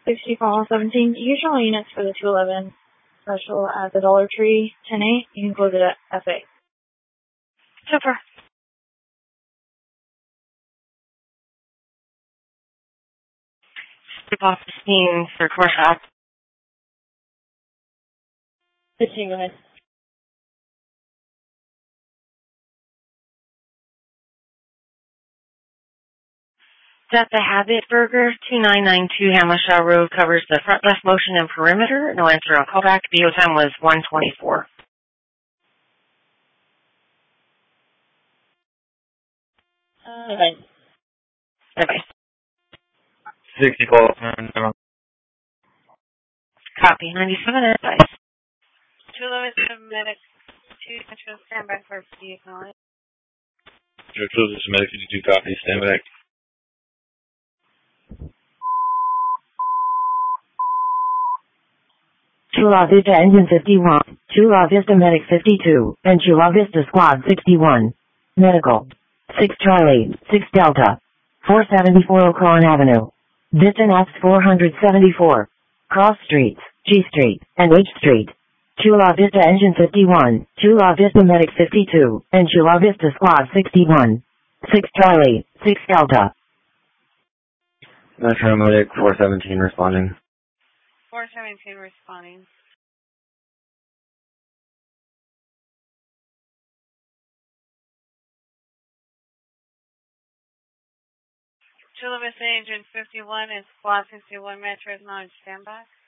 60 call 17. Usual units for the 211 special at the Dollar Tree 10-8. You can close it at FA. Super. Step off the scene for commercial. 15, go ahead. That the Habit Burger, 2992 Hammershaw Road, covers the front left motion and perimeter. No answer on callback. BO time was 1:24. Okay. Bye-bye. 60 call. Copy. 97 advice. 211 medic. 2 Central standby for BO acknowledged. This is medic 52 copy. Stand back. Chula Vista Engine 51, Chula Vista Medic 52, and Chula Vista Squad 61. Medical. 6 Charlie, 6 Delta. 474 Oakland Avenue. Vista Naps 474. Cross Streets, G Street, and H Street. Chula Vista Engine 51, Chula Vista Medic 52, and Chula Vista Squad 61. 6 Charlie, 6 Delta. Metro Medic 417 responding. 417 responding. Chula Vista Engine 51 and Squad 61 Metro is not on standby.